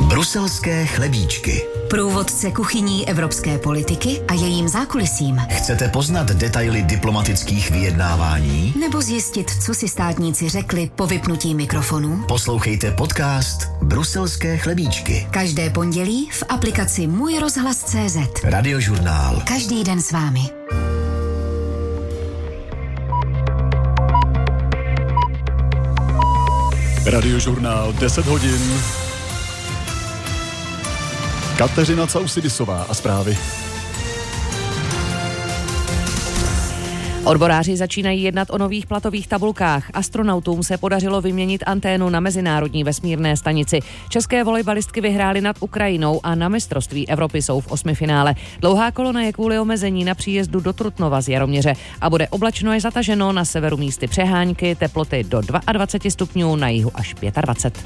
Bruselské chlebíčky. Průvodce kuchyní evropské politiky a jejím zákulisím. Chcete poznat detaily diplomatických vyjednávání? Nebo zjistit, co si státníci řekli po vypnutí mikrofonu? Poslouchejte podcast Bruselské chlebíčky. Každé pondělí v aplikaci Můj rozhlas.cz. Radiožurnál. Každý den s vámi. Radiožurnál 10 hodin. Kateřina Causidisová a zprávy. Odboráři začínají jednat o nových platových tabulkách. Astronautům se podařilo vyměnit anténu na Mezinárodní vesmírné stanici. České volejbalistky vyhrály nad Ukrajinou a na mistrovství Evropy jsou v 8. finále. Dlouhá kolona je kvůli omezení na příjezdu do Trutnova z Jaroměře a bude oblačno až zataženo, na severu místy přehánky, teploty do 22 stupňů, na jihu až 25.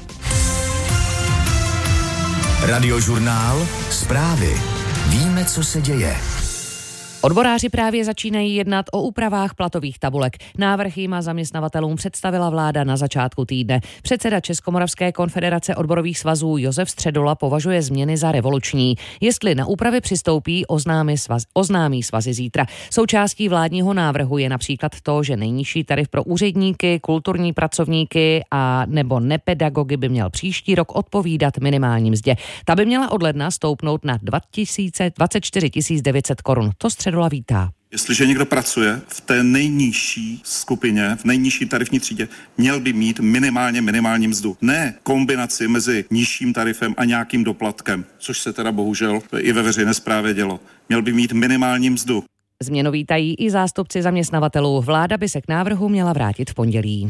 Radiožurnál. Zprávy. Víme, co se děje. Odboráři právě začínají jednat o úpravách platových tabulek. Návrh jim a zaměstnavatelům představila vláda na začátku týdne. Předseda Českomoravské konfederace odborových svazů Josef Středula považuje změny za revoluční. Jestli na úpravy přistoupí, oznámí svazy zítra. Součástí vládního návrhu je například to, že nejnižší tarif pro úředníky, kulturní pracovníky a nebo nepedagogy by měl příští rok odpovídat minimální mzdě. Ta by měla od ledna stoupnout na 24 900 korun. To Středula vítá. Jestliže někdo pracuje v té nejnižší skupině, v nejnižší tarifní třídě, měl by mít minimální mzdu. Ne kombinaci mezi nižším tarifem a nějakým doplatkem, což se teda bohužel i ve veřejné správě dělo. Měl by mít minimální mzdu. Změnu vítají i zástupci zaměstnavatelů. Vláda by se k návrhu měla vrátit v pondělí.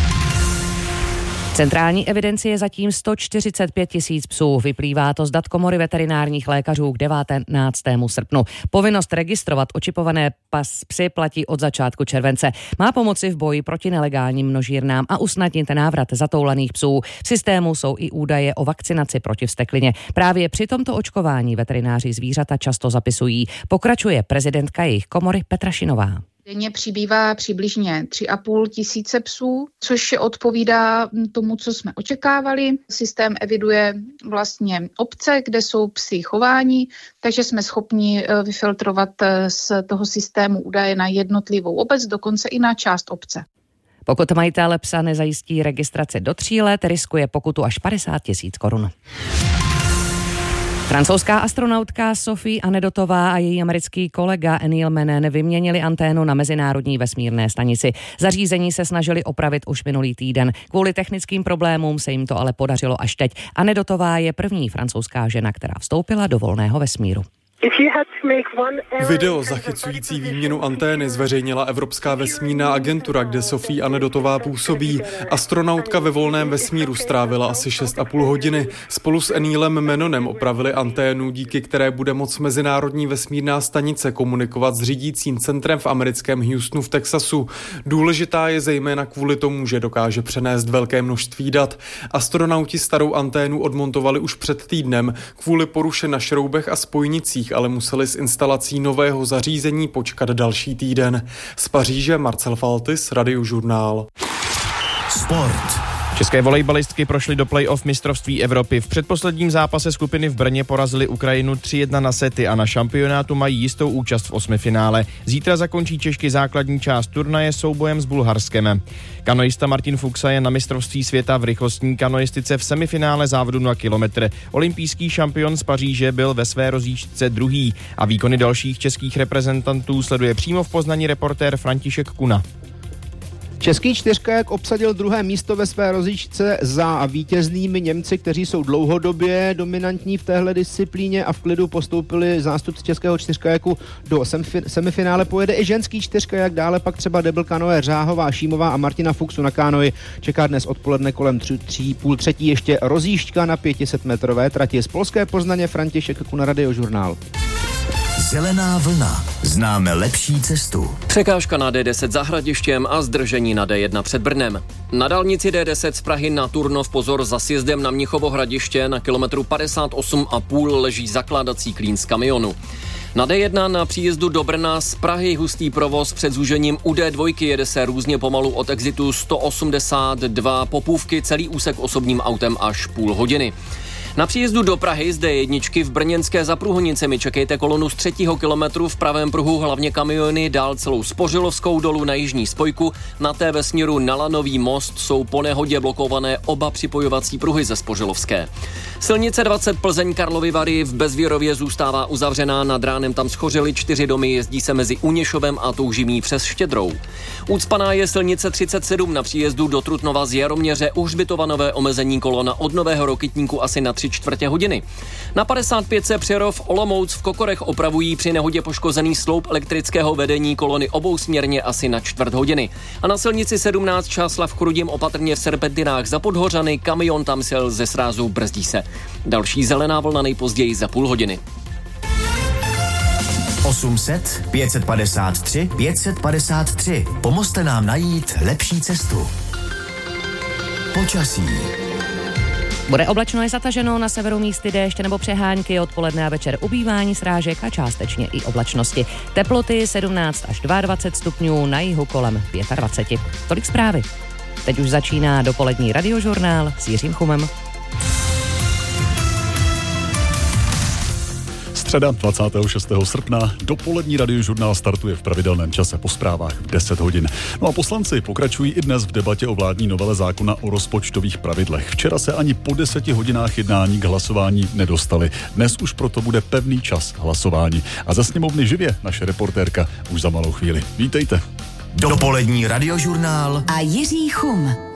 Centrální evidenci je zatím 145 000 psů. Vyplývá to z dat Komory veterinárních lékařů k 19. srpnu. Povinnost registrovat očipované psy platí od začátku července. Má pomoci v boji proti nelegálním množírnám a usnadnit návrat zatoulaných psů. V systému jsou i údaje o vakcinaci proti vzteklině. Právě při tomto očkování veterináři zvířata často zapisují. Pokračuje prezidentka jejich komory Petra Šinová. Denně přibývá přibližně 3,5 tisíce psů, což odpovídá tomu, co jsme očekávali. Systém eviduje vlastně obce, kde jsou psi chování, takže jsme schopni vyfiltrovat z toho systému údaje na jednotlivou obec, dokonce i na část obce. Pokud majitel psa nezajistí registraci do 3 let, riskuje pokutu až 50 000 korun. Francouzská astronautka Sophie Anedotová a její americký kolega Neil Mennen vyměnili anténu na Mezinárodní vesmírné stanici. Zařízení se snažili opravit už minulý týden. Kvůli technickým problémům se jim to ale podařilo až teď. Anedotová je první francouzská žena, která vstoupila do volného vesmíru. Video zachycující výměnu antény zveřejnila Evropská vesmírná agentura, kde Sophie Anedotová působí. Astronautka ve volném vesmíru strávila asi 6,5 hodiny. Spolu s Neilem Mennonem opravili anténu, díky které bude moct Mezinárodní vesmírná stanice komunikovat s řídícím centrem v americkém Houstonu v Texasu. Důležitá je zejména kvůli tomu, že dokáže přenést velké množství dat. Astronauti starou anténu odmontovali už před týdnem kvůli poruše na šroubech a spojnicích, ale museli s instalací nového zařízení počkat další týden. Z Paříže Marcel Faltis, Radiožurnál. Sport. České volejbalistky prošly do play-off mistrovství Evropy. V předposledním zápase skupiny v Brně porazili Ukrajinu 3-1 na sety a na šampionátu mají jistou účast v 8. finále. Zítra zakončí Češky základní část turnaje soubojem s Bulharskem. Kanoista Martin Fuxa je na mistrovství světa v rychlostní kanoistice v semifinále závodu na kilometr. Olympijský šampion z Paříže byl ve své rozjížďce druhý a výkony dalších českých reprezentantů sleduje přímo v Poznani reportér František Kuna. Český čtyřkajak obsadil 2. místo ve své rozjížďce za vítěznými Němci, kteří jsou dlouhodobě dominantní v téhle disciplíně a v klidu postoupili zástupci českého čtyřkajaku do semifinále. Pojede i ženský čtyřkajak, dále pak třeba double kanoe Řáhová, Šímová a Martina Fuxu na kánoji. Čeká dnes odpoledne kolem 3:30 ještě rozjížďka na 500metrové trati. Z polské Poznaně František Kuna, Radiožurnál. Zelená vlna. Známe lepší cestu. Překážka na D10 za Hradištěm a zdržení na D1 před Brnem. Na dálnici D10 z Prahy na Turnov pozor za sjezdem na Mnichovo Hradiště na kilometru 58,5 leží zakládací klín z kamionu. Na D1 na příjezdu do Brna z Prahy hustý provoz před zúžením u D2 jede se různě pomalu od exitu 182 Popůvky, celý úsek osobním autem až půl hodiny. Na příjezdu do Prahy z D1 v brněnské Za Průhonicemi čekejte kolonu z 3. kilometru v pravém pruhu, hlavně kamiony, dál celou Spořilovskou dolů na jižní spojku. Na té ve směru na Lanový most jsou po nehodě blokované oba připojovací pruhy ze Spořilovské. Silnice 20 Plzeň Karlovy Vary v Bezvěrově zůstává uzavřená, nad ránem tam schořely 4 domy, jezdí se mezi Uněšovem a Toužimí přes Štědrou. Ucpaná je silnice 37 na příjezdu do Trutnova z Jaroměře, uhřbitová omezení kolona od Nového Rokytníku asi na 3/4 hodiny. Na 55 Přerov Olomouc v Kokorech opravují při nehodě poškozený sloup elektrického vedení kolony obousměrně asi na 1/4 hodiny. A na silnici 17 Čáslav Chrudim opatrně v Serpentinách za Podhořany, kamion tam sjel ze srázu, brzdí se. Další Zelená vlna nejpozději za půl hodiny. 800 553 553. Pomozte nám najít lepší cestu. Počasí. Bude oblačno i zataženo, na severu místy déšť nebo přehánky, odpoledne a večer ubývání srážek a částečně i oblačnosti. Teploty 17 až 22 stupňů, na jihu kolem 25. Tolik zprávy. Teď už začíná dopolední radiožurnál s Jiřím Chumem. Středa 26. srpna dopolední radiožurnál startuje v pravidelném čase po zprávách v 10 hodin. No a poslanci pokračují i dnes v debatě o vládní novele zákona o rozpočtových pravidlech. Včera se ani po 10 hodinách jednání k hlasování nedostali. Dnes už proto bude pevný čas hlasování. A ze sněmovny živě naše reportérka už za malou chvíli. Vítejte. Dopolední radiožurnál a Jiří Chum.